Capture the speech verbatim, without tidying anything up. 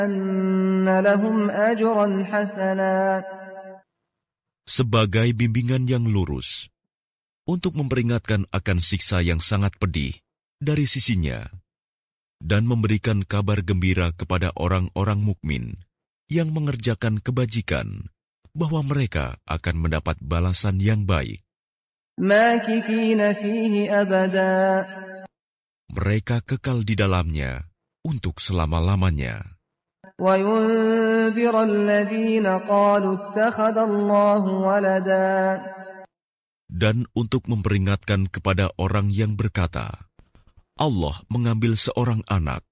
أن لهم أجرا حسنا sebagai bimbingan yang lurus, untuk memperingatkan akan siksa yang sangat pedih dari sisinya, dan memberikan kabar gembira kepada orang-orang mukmin yang mengerjakan kebajikan, bahwa mereka akan mendapat balasan yang baik. ماكثين فيه أبدا Mereka kekal di dalamnya untuk selama-lamanya. وينذر الذين قالوا اتخذ الله ولدا Dan untuk memperingatkan kepada orang yang berkata, Allah mengambil seorang anak.